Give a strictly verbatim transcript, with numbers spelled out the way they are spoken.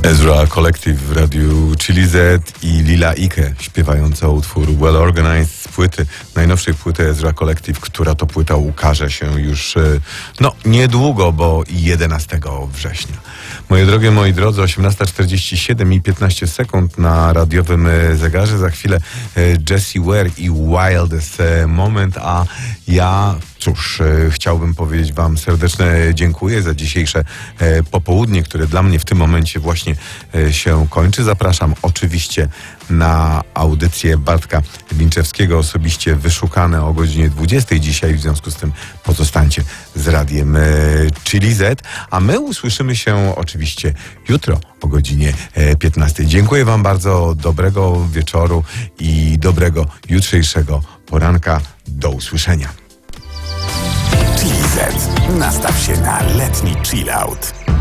Ezra Collective w radiu Chili Z i Lila Ike śpiewająca utwór Well Organized z płyty, najnowszej płyty Ezra Collective, która to płyta ukaże się już no niedługo, bo jedenastego września. Moje drogie, moi drodzy, osiemnasta czterdzieści siedem i piętnaście sekund na radiowym zegarze. Za chwilę Jessie Ware i Wildest Moment, a ja cóż, chciałbym powiedzieć wam serdeczne dziękuję za dzisiejsze popołudnie, które dla mnie w tym momencie właśnie się kończy. Zapraszam oczywiście na audycję Bartka Linczewskiego, osobiście wyszukane o godzinie dwudziestej dzisiaj, w związku z tym pozostańcie z radiem Chili Z, a my usłyszymy się oczywiście jutro o godzinie piętnastej. Dziękuję wam bardzo, dobrego wieczoru i dobrego jutrzejszego poranka. Do usłyszenia. Chili Z. Nastaw się na letni chill out.